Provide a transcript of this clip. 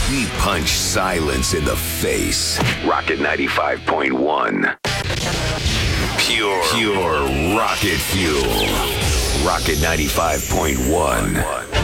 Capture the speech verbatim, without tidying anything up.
We punch silence in the face. Rocket ninety-five point one. Pure, pure rocket fuel. Rocket ninety-five point one.